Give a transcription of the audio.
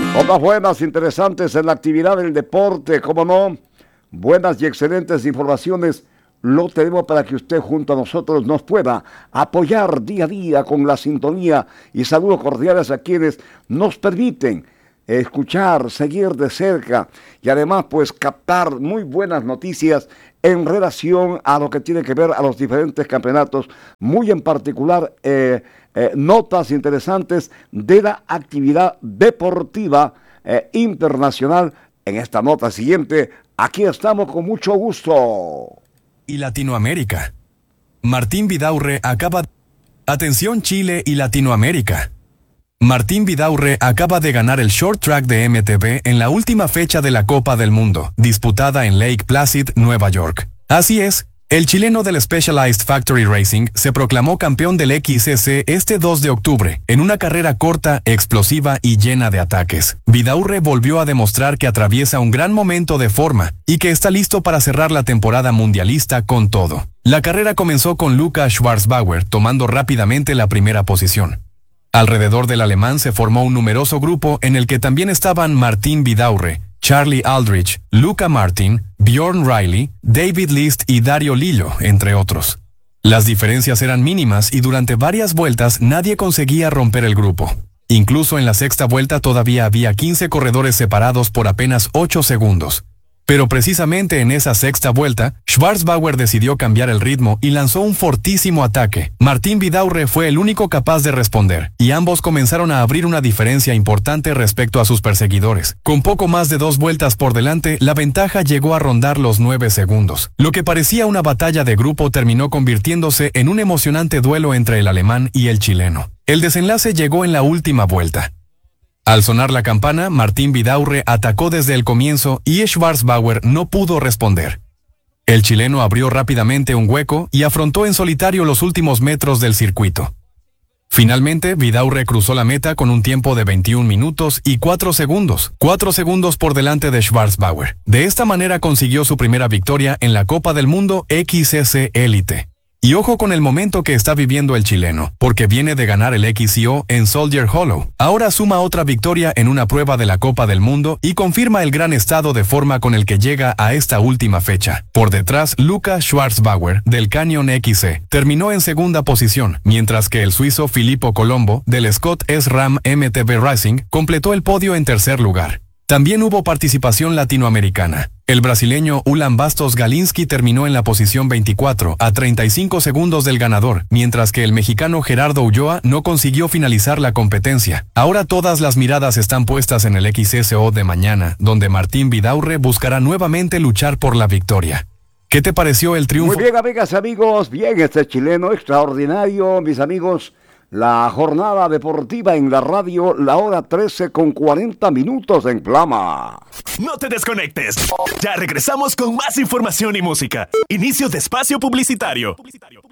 Notas buenas, interesantes en la actividad del deporte, cómo no. Buenas y excelentes informaciones lo tenemos para que usted junto a nosotros nos pueda apoyar día a día con la sintonía y saludos cordiales a quienes nos permiten escuchar, seguir de cerca y además pues captar muy buenas noticias en relación a lo que tiene que ver a los diferentes campeonatos, muy en particular notas interesantes de la actividad deportiva internacional. En esta nota siguiente, aquí estamos con mucho gusto. Y Latinoamérica. Martín Vidaurre acaba... Atención Chile y Latinoamérica. Martín Vidaurre acaba de ganar el short track de MTB en la última fecha de la Copa del Mundo, disputada en Lake Placid, Nueva York. Así es, el chileno del Specialized Factory Racing se proclamó campeón del XCC este 2 de octubre, en una carrera corta, explosiva y llena de ataques. Vidaurre volvió a demostrar que atraviesa un gran momento de forma y que está listo para cerrar la temporada mundialista con todo. La carrera comenzó con Luca Schwarzbauer tomando rápidamente la primera posición. Alrededor del alemán se formó un numeroso grupo en el que también estaban Martín Vidaurre, Charlie Aldrich, Luca Martin, Bjorn Riley, David List y Dario Lillo, entre otros. Las diferencias eran mínimas y durante varias vueltas nadie conseguía romper el grupo. Incluso en la sexta vuelta todavía había 15 corredores separados por apenas 8 segundos. Pero precisamente en esa sexta vuelta, Schwarzbauer decidió cambiar el ritmo y lanzó un fortísimo ataque. Martín Vidaurre fue el único capaz de responder, y ambos comenzaron a abrir una diferencia importante respecto a sus perseguidores. Con poco más de 2 vueltas por delante, la ventaja llegó a rondar los 9 segundos. Lo que parecía una batalla de grupo terminó convirtiéndose en un emocionante duelo entre el alemán y el chileno. El desenlace llegó en la última vuelta. Al sonar la campana, Martín Vidaurre atacó desde el comienzo y Schwarzbauer no pudo responder. El chileno abrió rápidamente un hueco y afrontó en solitario los últimos metros del circuito. Finalmente, Vidaurre cruzó la meta con un tiempo de 21 minutos y 4 segundos, 4 segundos por delante de Schwarzbauer. De esta manera consiguió su primera victoria en la Copa del Mundo XCC Elite. Y ojo con el momento que está viviendo el chileno, porque viene de ganar el XCO en Soldier Hollow. Ahora suma otra victoria en una prueba de la Copa del Mundo y confirma el gran estado de forma con el que llega a esta última fecha. Por detrás, Luca Schwarzbauer, del Canyon XC, terminó en segunda posición, mientras que el suizo Filippo Colombo, del Scott S-Ram MTB Racing, completó el podio en tercer lugar. También hubo participación latinoamericana. El brasileño Ulan Bastos Galinski terminó en la posición 24, a 35 segundos del ganador, mientras que el mexicano Gerardo Ulloa no consiguió finalizar la competencia. Ahora todas las miradas están puestas en el XSO de mañana, donde Martín Vidaurre buscará nuevamente luchar por la victoria. ¿Qué te pareció el triunfo? Muy bien, amigas, amigos, bien este chileno extraordinario, mis amigos. La jornada deportiva en la radio, la hora 13:40 en Clama. No te desconectes. Ya regresamos con más información y música. Inicio de espacio publicitario.